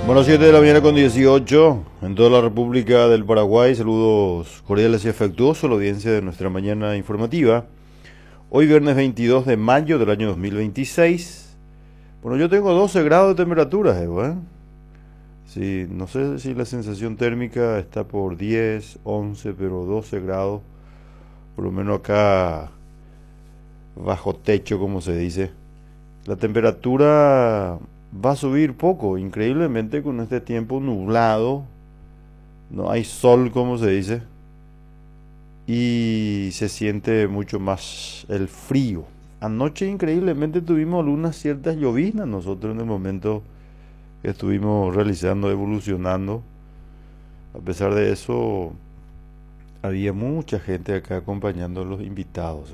Bueno, 7 de la mañana con 18 en toda la República del Paraguay. Saludos cordiales y afectuosos a la audiencia de nuestra mañana informativa. Hoy viernes 22 de mayo del año 2026. Bueno, yo tengo 12 grados de temperatura, ¿eh? Sí, no sé si la sensación térmica está por 10, 11, pero 12 grados. Por lo menos acá bajo techo, como se dice. La temperatura va a subir poco, increíblemente con este tiempo nublado, no hay sol como se dice, y se siente mucho más el frío. Anoche increíblemente tuvimos algunas ciertas lloviznas nosotros en el momento que estuvimos realizando, evolucionando. A pesar de eso, había mucha gente acá acompañando a los invitados,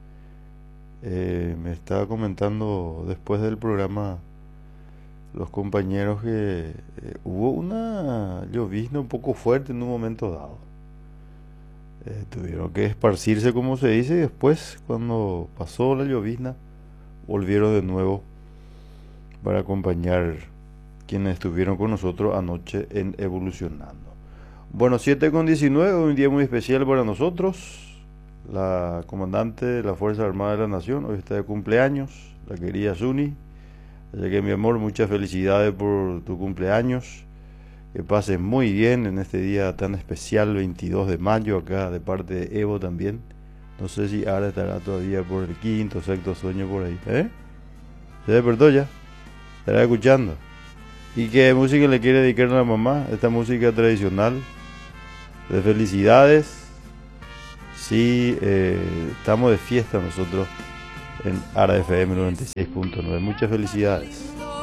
me estaba comentando después del programa los compañeros que hubo una llovizna un poco fuerte en un momento dado. Tuvieron que esparcirse, como se dice, y después, cuando pasó la llovizna, volvieron de nuevo para acompañar quienes estuvieron con nosotros anoche en Evolucionando. Bueno, 7:19, un día muy especial para nosotros. La comandante de la Fuerza Armada de la Nación hoy está de cumpleaños, la querida Zuni. Así que, mi amor, muchas felicidades por tu cumpleaños. Que pases muy bien en este día tan especial, 22 de mayo, acá de parte de Evo también. No sé si ahora estará todavía por el quinto, sexto sueño por ahí. ¿Se despertó ya? ¿Estará escuchando? ¿Y qué música le quiere dedicar a la mamá? Esta música tradicional de felicidades. Sí, estamos de fiesta nosotros en ARA FM 96.9. Muchas felicidades.